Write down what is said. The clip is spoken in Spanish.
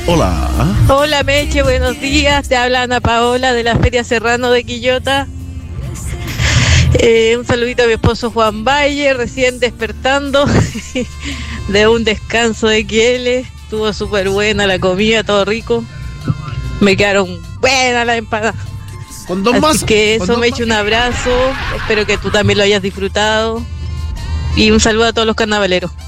Hola. Hola Meche, buenos días. Te habla Ana Paola de la Feria Serrano de Quillota. Un saludito a mi esposo Juan Valle, recién despertando de un descanso de XL. Estuvo súper buena la comida, todo rico. Me quedaron buenas las empanadas. Con dos Así más. que eso, dos me echo un abrazo. Espero que tú también lo hayas disfrutado. Y un saludo a todos los carnavaleros.